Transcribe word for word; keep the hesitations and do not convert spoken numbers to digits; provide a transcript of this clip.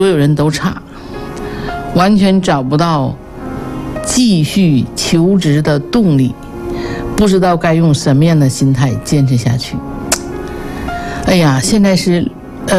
所有人都差，完全找不到继续求职的动力，不知道该用什么样的心态坚持下去。哎呀，现在是